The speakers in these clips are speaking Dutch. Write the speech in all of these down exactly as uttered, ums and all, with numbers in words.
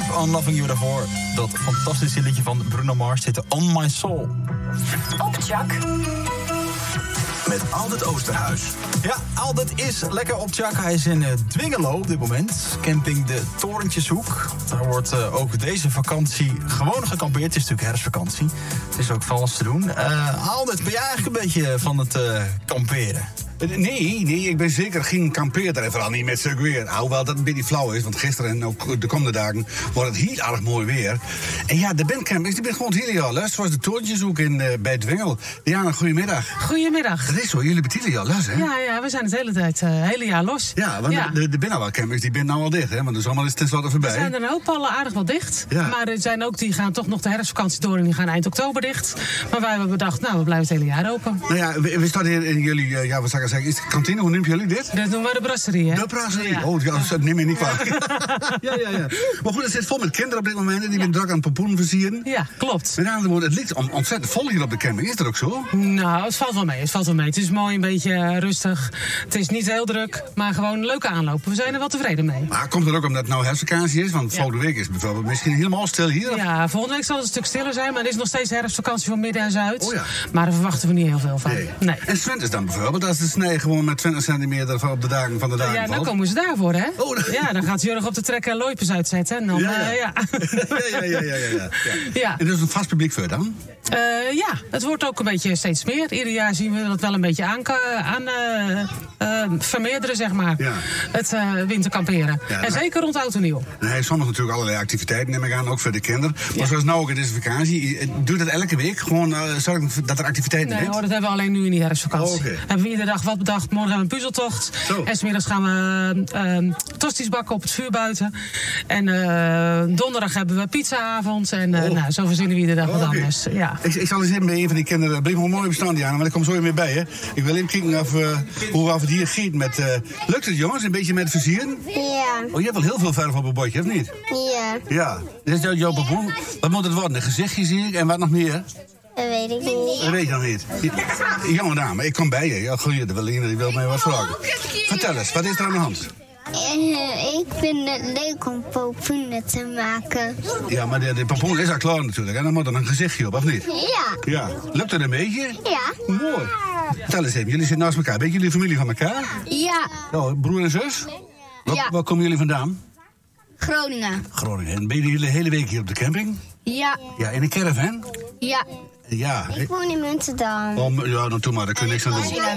Keep on Loving You daarvoor. Dat fantastische liedje van Bruno Mars zit On My Soul. Op Jack. Met Aldert Oosterhuis. Ja, Aldert is lekker op Jack. Hij is in uh, Dwingelo op dit moment. Camping de Torentjeshoek. Daar wordt uh, ook deze vakantie gewoon gekampeerd. Het is natuurlijk herfstvakantie. Het is ook van alles te doen. Uh, Aldert, ben jij eigenlijk een beetje van het uh, kamperen? Nee, nee, ik ben zeker geen kampeerder. En vooral niet met zulk weer. Hoewel dat een beetje flauw is. Want gisteren en ook de komende dagen wordt het heel erg mooi weer. En ja, de bandcampings, die ben gewoon het hele jaar lust. Zoals de Torentjeshoek in, uh, bij Dwingel. Diana, goedemiddag. Goedemiddag. Dat is zo, jullie hebben het hele jaar lust, hè? Ja, ja, we zijn het hele tijd, uh, hele jaar los. Ja, want ja. de, de binnenwaalcampings, die zijn nou al dicht, hè? Want de zomer is tenslotte voorbij. Er zijn er een hoop al aardig wel dicht. Ja. Maar er zijn ook, die gaan toch nog de herfstvakantie door en die gaan eind oktober dicht. Maar wij hebben bedacht, nou, we blijven het hele jaar open. Nou ja, we, we staan hier in jullie, uh, ja, wat zou ik zeggen, is de kantine, hoe noemen jullie dit? Dat noemen we de brasserie, hè? De brasserie, ja. oh, ja, dat neem je niet kwalijk. ja, ja, ja. Maar goed, het zit vol met kinderen op dit moment en die zijn ja. druk aan pompoenen versieren. Ja, klopt. Met andere woorden, het ligt ontzettend vol hier op de camping, is dat ook zo? Nou, het valt wel mee, het valt wel mee. Het is mooi, een beetje uh, rustig. Het is niet heel druk, maar gewoon een leuke aanloop. We zijn er wel tevreden mee. Maar komt het ook omdat het nou herfstvakantie is? Want ja. volgende week is het bijvoorbeeld misschien helemaal stil hier. Of? Ja, volgende week zal het een stuk stiller zijn, maar er is nog steeds herfstvakantie van Midden en Zuid. Oh ja. Maar daar verwachten we niet heel veel van. Nee. nee. En Swentes dan bijvoorbeeld, als de snee gewoon met twintig centimeter van op de dagen van de dagen Ja, valt. dan komen ze daarvoor, hè? Oh, dat... Ja, dan gaat Jurgen op de trekken en loipjes uitzetten. En dan, ja, ja. Uh, ja. ja, ja, ja, ja, ja, ja. ja. En dat is een vast publiek voor dan? Uh, ja, het wordt ook een beetje steeds meer. Ieder jaar zien we dat wel een beetje aan, aan uh, uh, vermeerderen, zeg maar. Ja. Het uh, winterkamperen. Ja, en zeker rond oud en nieuw. Hij heeft soms natuurlijk allerlei activiteiten, neem ik aan, ook voor de kinderen. Maar ja. zoals nou ook in deze vakantie, doe dat elke week? Gewoon uh, zorgen dat er activiteiten zijn? Nee hoor, dat hebben we alleen nu in die herfstvakantie. Oh, okay. Hebben we iedere dag wat bedacht. Morgen hebben we een puzzeltocht. Zo. En 's middags gaan we uh, tosties bakken op het vuur buiten. En uh, donderdag hebben we pizzaavond. En uh, oh. nou, zo verzinnen we iedere dag oh, wat okay. anders. Ja. Ik, ik zal eens even bij een van die kinderen, blijf maar mooi bestaan, Diana, maar ik kom zo weer mee bij, hè. Ik wil even kijken of, uh, hoe we het hier giet met... Uh, lukt het, jongens, een beetje met versieren? Ja. Oh, je hebt wel heel veel verf op een bordje, of niet? Ja. Ja. Dit is jouw, jouw papoen. Wat moet het worden? Een gezichtje zie ik, en wat nog meer? Dat weet ik niet. Dat weet je nog niet. Jonge dame, ik kom bij je. Ja, goeie, de Welline, die wil mij wat vragen. Vertel eens, wat is er aan de hand? Uh, ik vind het leuk om pompoenen te maken. Ja, maar de, de pompoen is al klaar natuurlijk. En dan moet er een gezichtje op, of niet? Ja. Ja. Lukt het een beetje? Ja. Mooi. Vertel eens even, jullie zitten naast elkaar. Ben jullie familie van elkaar? Ja. Oh, broer en zus? Waar, ja. waar komen jullie vandaan? Groningen. Groningen. En ben je de hele week hier op de camping? Ja. Ja, in een caravan? Ja. Ja. Ik woon in Muntendam. Oh, ja, dan doe maar, daar kun je niks aan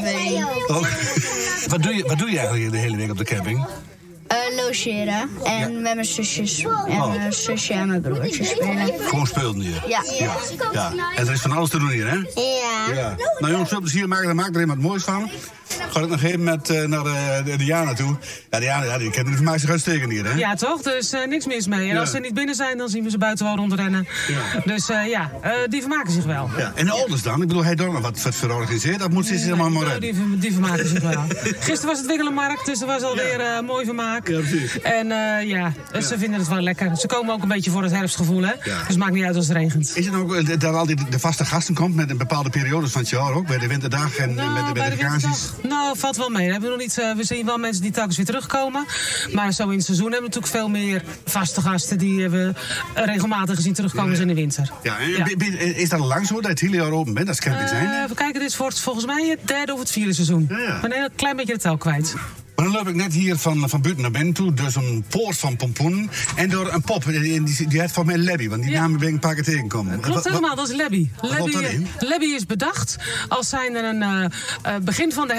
doen. Oh. wat, doe je, wat doe je eigenlijk de hele week op de camping? Uh, logeren. En ja. met mijn zusjes. En oh. mijn zusje en mijn broertje spelen. Gewoon speelden hier? Ja. ja. ja. En er is van alles te doen hier, hè? Ja. ja. Nou jongens, veel plezier maken. Maak er even wat moois van. Ga ik nog even met, uh, naar de, de Diana toe. Ja, Diana, ja, die kent de informatie uitstekend hier, hè? Ja, toch? Dus uh, niks mis mee. En ja. als ze niet binnen zijn, dan zien we ze buiten wel rondrennen. Ja. Dus uh, ja, uh, die vermaken zich wel. Ja. En de ouders dan? Ik bedoel, hij daar nog wat, wat verorganiseerd? Dat moet ze nee, helemaal maar nee, die, die vermaken zich wel. Gisteren was het Wingelenmarkt, dus er was alweer uh, mooi vermaak. Ja, precies. En uh, ja, dus ja, ze vinden het wel lekker. Ze komen ook een beetje voor het herfstgevoel, hè? Ja. Dus het maakt niet uit als het regent. Is het ook uh, dat al die de vaste gasten komt met een bepaalde periodes van het jaar ook? Bij de winterdag en nou, met de, bij de, de vakanties? Nou, valt wel mee. We, hebben nog niet, uh, we zien wel mensen die telkens weer terugkomen. Maar zo in het seizoen hebben we natuurlijk veel meer vaste gasten die we uh, regelmatig gezien terugkomen ja, ja. in de winter. Ja, en ja. Is dat al lang zo dat het hele jaar open bent als camping zijn? Uh, we kijken, dit is voor, volgens mij het derde of het vierde seizoen. Ja, ja. Maar een klein beetje de tel kwijt. Maar dan loop ik net hier van, van buiten naar binnen toe. Dus een poort van pompoen. En door een pop. Die, die, die heeft van mij Lebby. Want die ja. naam ben ik een paar keer tegengekomen. Klopt helemaal, dat is Lebby. Lebby, Lebby Lebby is bedacht als zijn er een uh, uh, begin van de